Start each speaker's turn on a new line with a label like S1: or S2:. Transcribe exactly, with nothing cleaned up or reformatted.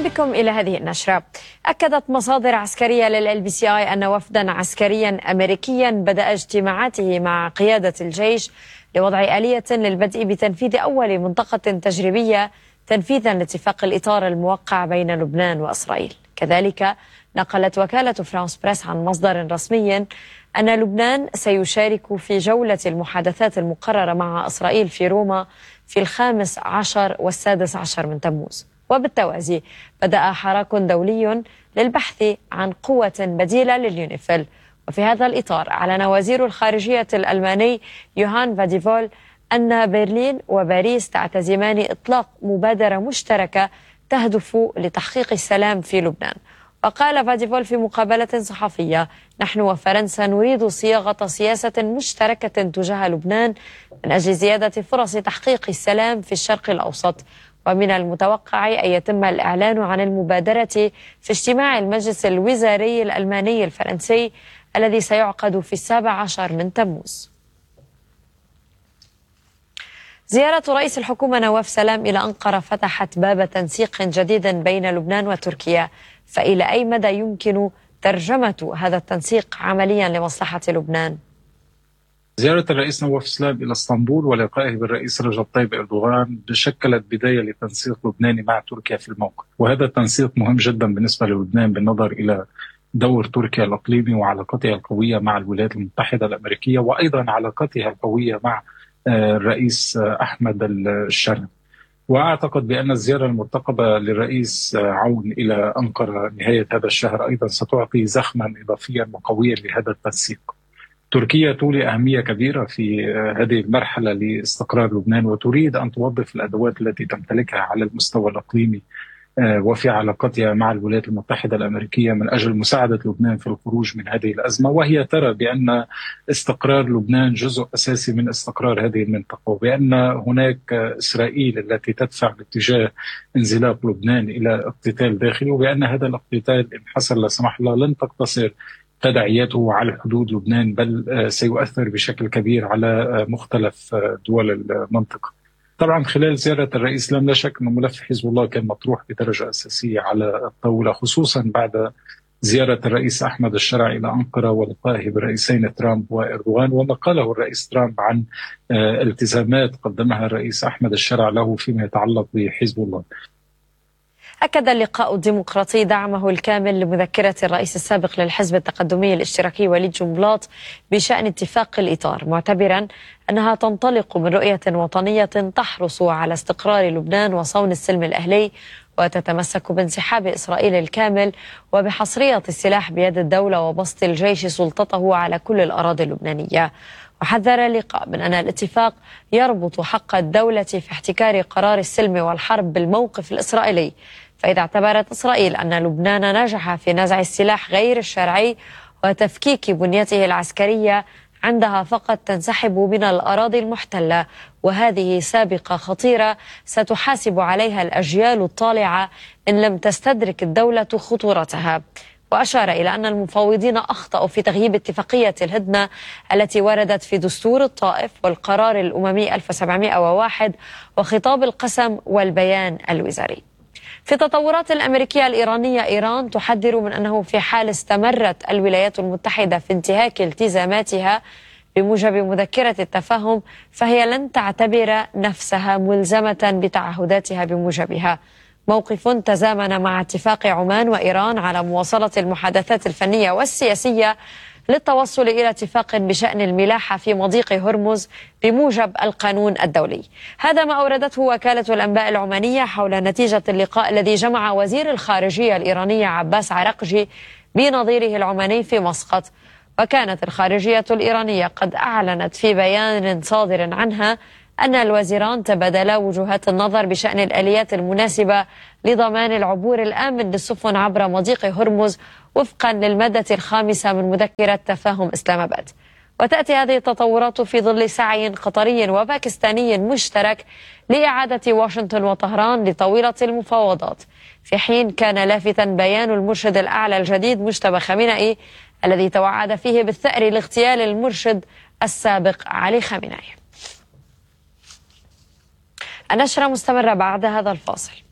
S1: بكم إلى هذه النشرة. أكدت مصادر عسكرية لل بي سي آي أن وفدا عسكريا أمريكيا بدأ اجتماعاته مع قيادة الجيش لوضع آلية للبدء بتنفيذ أول منطقة تجريبية تنفيذا لاتفاق الإطار الموقع بين لبنان وإسرائيل. كذلك نقلت وكالة فرانس بريس عن مصدر رسمي أن لبنان سيشارك في جولة المحادثات المقررة مع إسرائيل في روما في الخامس عشر والسادس عشر من تموز. وبالتوازي بدأ حراك دولي للبحث عن قوة بديلة لليونيفيل. وفي هذا الإطار أعلن وزير الخارجية الألماني يوهان فاديفول أن برلين وباريس تعتزمان إطلاق مبادرة مشتركة تهدف لتحقيق السلام في لبنان. وقال فاديفول في مقابلة صحفية: نحن وفرنسا نريد صياغة سياسة مشتركة تجاه لبنان من أجل زيادة فرص تحقيق السلام في الشرق الأوسط. ومن المتوقع أن يتم الإعلان عن المبادرة في اجتماع المجلس الوزاري الألماني الفرنسي الذي سيعقد في السابع عشر من تموز. زيارة رئيس الحكومة نواف سلام إلى أنقرة فتحت باب تنسيق جديد بين لبنان وتركيا، فإلى أي مدى يمكن ترجمة هذا التنسيق عمليا لمصلحة لبنان؟
S2: زيارة الرئيس نواف سلام إلى اسطنبول ولقائه بالرئيس رجب طيب أردوغان شكلت بداية لتنسيق لبناني مع تركيا في الموقف، وهذا التنسيق مهم جدا بالنسبة للبنان بالنظر إلى دور تركيا الإقليمي وعلاقتها القوية مع الولايات المتحدة الأمريكية، وأيضا علاقتها القوية مع الرئيس أحمد الشرع. وأعتقد بأن الزيارة المرتقبة للرئيس عون إلى أنقرة نهاية هذا الشهر أيضا ستعطي زخما إضافيا وقويا لهذا التنسيق. تركيا تولي أهمية كبيرة في هذه المرحلة لاستقرار لبنان، وتريد أن توظف الأدوات التي تمتلكها على المستوى الإقليمي وفي علاقتها مع الولايات المتحدة الأمريكية من أجل مساعدة لبنان في الخروج من هذه الأزمة، وهي ترى بأن استقرار لبنان جزء أساسي من استقرار هذه المنطقة، وبأن هناك إسرائيل التي تدفع باتجاه انزلاق لبنان إلى اقتتال داخلي، وبأن هذا الاقتتال إن حصل لا سمح الله لن تقتصر تداعياته على حدود لبنان، بل سيؤثر بشكل كبير على مختلف دول المنطقة. طبعا خلال زيارة الرئيس لم لا شك أن ملف حزب الله كان مطروح بدرجة أساسية على الطاولة، خصوصا بعد زيارة الرئيس أحمد الشرع إلى أنقرة ولقائه بالرئيسين ترامب وإردوغان، وما قاله الرئيس ترامب عن التزامات قدمها الرئيس أحمد الشرع له فيما يتعلق بحزب الله.
S1: أكد اللقاء الديمقراطي دعمه الكامل لمذكرة الرئيس السابق للحزب التقدمي الاشتراكي وليد جنبلاط بشأن اتفاق الإطار، معتبرا أنها تنطلق من رؤية وطنية تحرص على استقرار لبنان وصون السلم الأهلي، وتتمسك بانسحاب إسرائيل الكامل وبحصرية السلاح بيد الدولة وبسط الجيش سلطته على كل الأراضي اللبنانية. وحذر اللقاء من أن الاتفاق يربط حق الدولة في احتكار قرار السلم والحرب بالموقف الإسرائيلي، فإذا اعتبرت إسرائيل أن لبنان نجح في نزع السلاح غير الشرعي وتفكيك بنيته العسكرية، عندها فقط تنسحب من الأراضي المحتلة، وهذه سابقة خطيرة ستحاسب عليها الأجيال الطالعة إن لم تستدرك الدولة خطورتها. وأشار إلى أن المفاوضين أخطأوا في تغييب اتفاقية الهدنة التي وردت في دستور الطائف والقرار الأممي ألف وسبعمئة وواحد وخطاب القسم والبيان الوزاري. في التطورات الأمريكية الإيرانية، إيران تحذر من أنه في حال استمرت الولايات المتحدة في انتهاك التزاماتها بموجب مذكرة التفاهم، فهي لن تعتبر نفسها ملزمة بتعهداتها بموجبها. موقف تزامن مع اتفاق عمان وإيران على مواصلة المحادثات الفنية والسياسية للتوصل إلى اتفاق بشأن الملاحة في مضيق هرمز بموجب القانون الدولي. هذا ما أوردته وكالة الأنباء العمانية حول نتيجة اللقاء الذي جمع وزير الخارجية الإيرانية عباس عرقجي بنظيره العماني في مسقط. وكانت الخارجية الإيرانية قد أعلنت في بيان صادر عنها أن الوزيران تبادلا وجهات النظر بشأن الآليات المناسبة لضمان العبور الآمن للسفن عبر مضيق هرمز وفقا للمادة الخامسة من مذكرة تفاهم إسلام آباد. وتأتي هذه التطورات في ظل سعي قطري وباكستاني مشترك لإعادة واشنطن وطهران لطاولة المفاوضات، في حين كان لافتا بيان المرشد الأعلى الجديد مجتبى خامنئي الذي توعد فيه بالثأر لاغتيال المرشد السابق علي خامنئي. النشرة مستمرة بعد هذا الفاصل.